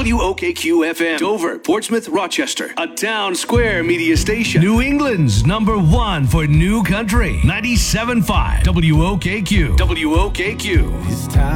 WOKQ FM. Dover, Portsmouth, Rochester. A town square media station. New England's #1 for new country. 97.5 WOKQ. WOKQ. It's time.